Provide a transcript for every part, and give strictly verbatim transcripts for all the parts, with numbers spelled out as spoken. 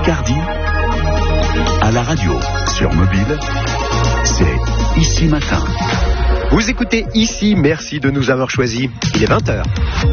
Picardie, à la radio, sur mobile, c'est Ici Matin. Vous écoutez Ici, merci de nous avoir choisis. Il est vingt heures.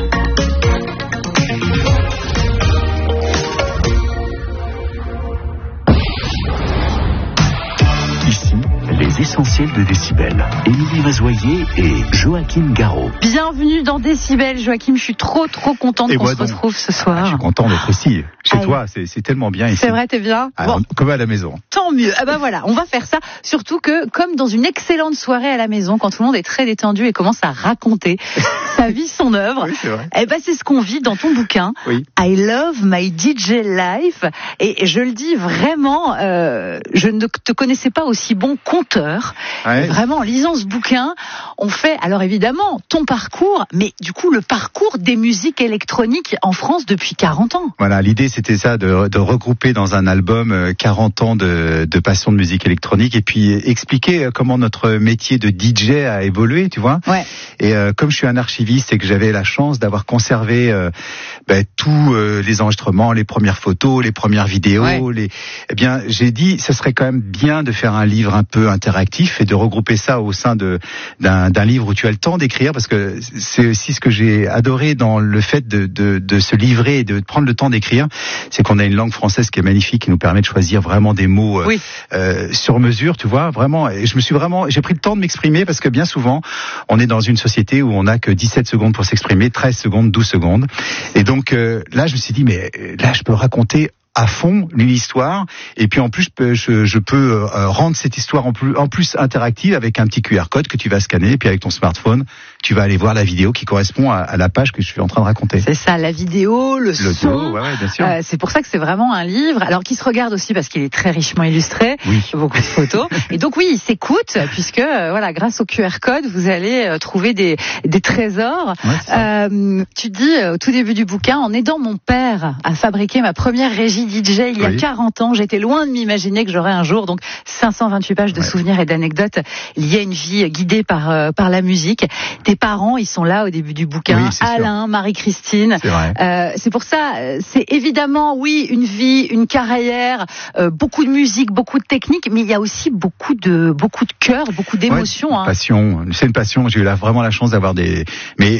Ici, les essentiels de Décibel. Émilie Mazoyer et Joachim Garraud. Bienvenue dans Décibel, Joachim. Je suis trop, trop contente qu'on se donc, retrouve ce soir. Ah, je suis content d'être ici, chez Allez. toi. C'est, c'est tellement bien ici. C'est vrai, t'es bien. Alors, bon. Comme à la maison. Tant mieux. Ah ben voilà, on va faire ça. Surtout que, comme dans une excellente soirée à la maison, quand tout le monde est très détendu et commence à raconter sa vie, son œuvre, oui, c'est vrai. Eh ben c'est ce qu'on vit dans ton bouquin. Oui. I love my D J life. Et je le dis vraiment, euh, je ne te connaissais pas aussi bon conteur. Ouais. Vraiment, en lisant ce bouquin, on fait, alors évidemment, ton parcours, mais du coup le parcours des musiques électroniques en France depuis quarante ans. Voilà, l'idée c'était ça, de, de regrouper dans un album quarante ans de, de passion de musique électronique et puis expliquer comment notre métier de D J a évolué, tu vois. Ouais. Et euh, comme je suis un archiviste et que j'avais la chance d'avoir conservé euh, ben, tous euh, les enregistrements, les premières photos, les premières vidéos, ouais. les... eh bien j'ai dit ça serait quand même bien de faire un livre un peu interactif et de regrouper ça au sein de d'un, d'un livre où tu as le temps d'écrire, parce que c'est aussi ce que j'ai adoré dans le fait de, de, de se livrer et de prendre le temps d'écrire, c'est qu'on a une langue française qui est magnifique, qui nous permet de choisir vraiment des mots euh, oui. euh, sur mesure, tu vois, vraiment. Et je me suis vraiment, j'ai pris le temps de m'exprimer parce que bien souvent, on est dans une société où on n'a que dix-sept secondes pour s'exprimer, treize secondes, douze secondes. Et donc euh, là, je me suis dit, mais là, je peux raconter à fond l'histoire, et puis en plus je peux, je, je peux euh, rendre cette histoire en plus, en plus interactive avec un petit Q R code que tu vas scanner, et puis avec ton smartphone tu vas aller voir la vidéo qui correspond à, à la page que je suis en train de raconter. C'est ça, la vidéo, le L'audio, son, ouais, ouais, bien sûr. Euh, c'est pour ça que c'est vraiment un livre, alors qui se regarde aussi parce qu'il est très richement illustré, oui. beaucoup de photos, et donc oui, il s'écoute, puisque euh, voilà, grâce au Q R code, vous allez euh, trouver des, des trésors. Ouais, euh, tu dis euh, au tout début du bouquin, en aidant mon père à fabriquer ma première régie D J il y a oui. quarante ans, j'étais loin de m'imaginer que j'aurais un jour donc cinq cent vingt-huit pages de ouais. souvenirs et d'anecdotes liées à une vie guidée par euh, par la musique. Tes parents, ils sont là au début du bouquin, oui, Alain, sûr. Marie-Christine. C'est vrai. Euh, c'est pour ça, c'est évidemment, oui, une vie, une carrière, euh, beaucoup de musique, beaucoup de technique, mais il y a aussi beaucoup de beaucoup de cœur, beaucoup d'émotions. Ouais, hein. Passion, c'est une passion. J'ai eu la, vraiment la chance d'avoir des, mais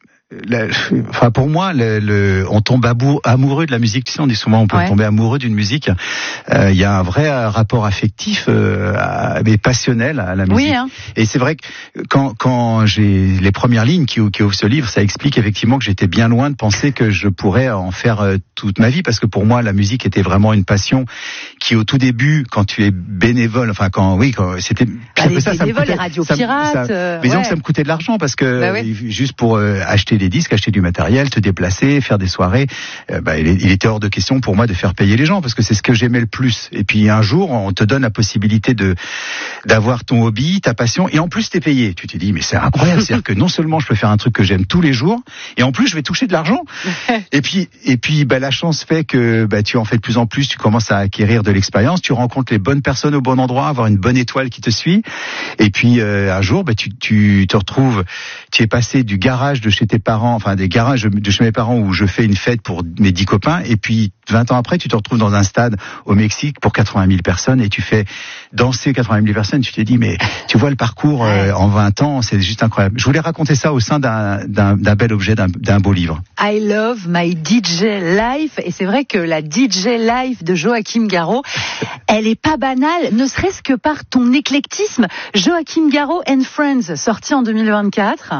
La, enfin pour moi, le, le, on tombe abou, amoureux de la musique. Tu sais, on dit souvent on peut ouais. tomber amoureux d'une musique. Il euh, y a un vrai rapport affectif, euh, à, mais passionnel à la musique. Oui, hein. Et c'est vrai que quand, quand j'ai les premières lignes qui, qui ouvrent ce livre, ça explique effectivement que j'étais bien loin de penser que je pourrais en faire euh, toute ma vie, parce que pour moi, la musique était vraiment une passion qui, au tout début, quand tu es bénévole, enfin quand oui, quand c'était bah, les ça, bénévoles, ça me coûtait, les radios ça, pirates. Ça, euh, mais disons ouais. que ça me coûtait de l'argent parce que bah, ouais. juste pour euh, acheter des disques, acheter du matériel, te déplacer, faire des soirées, euh, bah, il, est, il était hors de question pour moi de faire payer les gens, parce que c'est ce que j'aimais le plus. Et puis un jour, on te donne la possibilité de d'avoir ton hobby, ta passion, et en plus t'es payé. Tu te dis mais c'est incroyable, c'est-à-dire que non seulement je peux faire un truc que j'aime tous les jours, et en plus je vais toucher de l'argent. et puis et puis bah, la chance fait que bah, tu en fais de plus en plus, tu commences à acquérir de l'expérience, tu rencontres les bonnes personnes au bon endroit, avoir une bonne étoile qui te suit. Et puis euh, un jour, bah, tu, tu te retrouves, tu es passé du garage de chez tes parents, enfin des garages de chez mes parents où je fais une fête pour mes dix copains, et puis vingt ans après, tu te retrouves dans un stade au Mexique pour quatre-vingt mille personnes, et tu fais danser quatre-vingt mille personnes. Tu te dis mais tu vois le parcours euh, en vingt ans, c'est juste incroyable. Je voulais raconter ça au sein d'un, d'un, d'un bel objet, d'un, d'un beau livre. I love my D J life, et c'est vrai que la D J life de Joachim Garraud, elle est pas banale, ne serait-ce que par ton éclectisme. Joachim Garraud and Friends, sorti en deux mille vingt-quatre.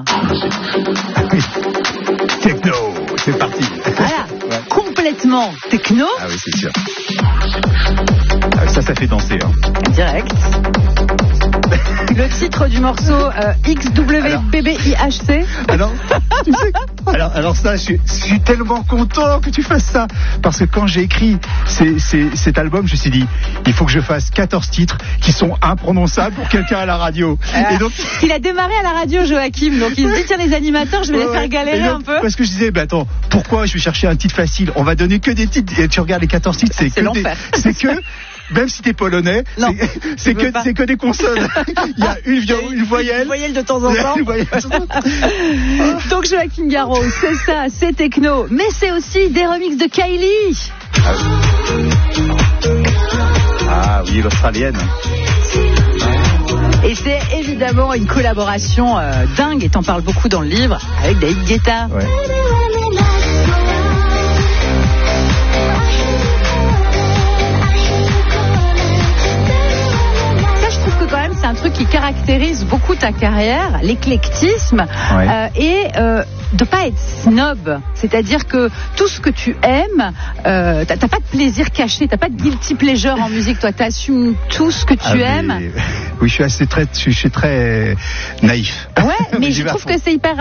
Techno, c'est parti. Voilà, ouais. Complètement techno. Ah oui, c'est sûr. Ah, ça, ça fait danser. Hein. Direct. Le titre du morceau euh, X W B B I H C. Alors, tu sais, alors, alors ça, je suis, je suis tellement content que tu fasses ça, parce que quand j'ai écrit ces, ces, cet album, je me suis dit, il faut que je fasse quatorze titres qui sont imprononçables pour quelqu'un à la radio. Euh, et donc, il a démarré à la radio, Joachim, donc il se dit, tiens, les animateurs, je vais ouais, les faire galérer donc, un peu. Parce que je disais, bah attends, pourquoi je vais chercher un titre facile? On va donner que des titres, et tu regardes les quatorze titres, c'est, c'est que l'enfer. Des, c'est que même si t'es polonais, non, c'est, c'est, que, c'est que des consonnes. Il y a une, une, une voyelle. Une voyelle de temps en temps. Donc Joachim Garraud, c'est ça, c'est techno, mais c'est aussi des remixes de Kylie. Ah oui. dit l'australienne. Et c'est évidemment une collaboration euh, dingue, et t'en parles beaucoup dans le livre, avec David Guetta. Ouais. C'est un truc qui caractérise beaucoup ta carrière, l'éclectisme, ouais. euh, et euh, de pas être snob. C'est-à-dire que tout ce que tu aimes, euh, t'as, t'as pas de plaisir caché, t'as pas de guilty pleasure en musique. Toi, t'assumes tout ce que tu ah, aimes. Mais... Oui, je suis assez très, je suis très naïf. Ouais, mais je trouve que c'est hyper